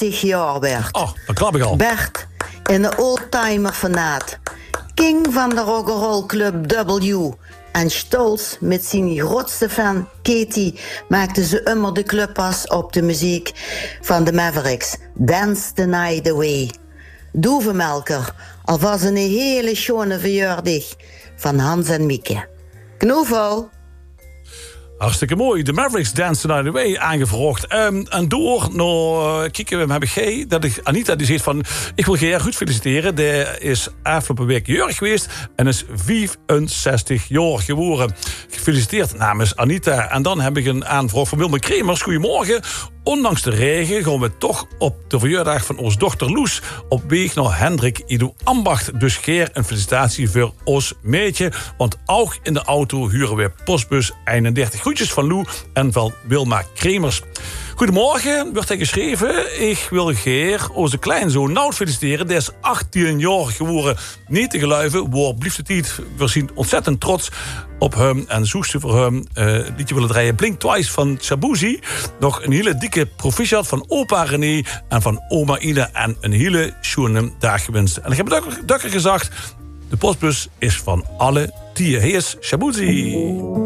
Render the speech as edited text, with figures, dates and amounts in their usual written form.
70 jaar werd. Oh, dat klap ik al. Bert, een oldtimer-fanaat. King van de Rock'n'Roll Club W. En stolz met zijn grootste fan, Katie, maakte ze immer de clubpas op de muziek van de Mavericks. Dance the Night Away. Doevenmelker, alvast een hele schone verjaardag van Hans en Mieke. Knoevel. Hartstikke mooi. De Mavericks Dance the Night Away aangevraagd. En door naar kijken, heb ik dat ik Anita die zegt van... Ik wil Ger goed feliciteren. Die is afgelopen week jarig geweest en is 65 jaar geworden. Gefeliciteerd namens Anita. En dan heb ik een aanvraag van Wilma Kremers. Goedemorgen. Ondanks de regen gaan we toch op de verjaardag van onze dochter Loes op weg naar Hendrik Ido Ambacht. Dus Geer, een felicitatie voor ons meetje. Want ook in de auto huren we postbus 31. Groetjes van Lou en van Wilma Kremers. Goedemorgen, wordt hij geschreven. Ik wil Geer, onze kleinzoon, nou feliciteren. Die is 18 jaar geworden. Niet te geluiven, waar blieft het niet. We zien ontzettend trots op hem en zoekste voor hem. Liedje willen draaien. Blink Twice van Shabuzi. Nog een hele dikke proficiat van opa René en van oma Ida. En een hele schoene dag gewenst. En ik heb het dukker gezegd. De postbus is van alle tieren. Hier is Shabuzi.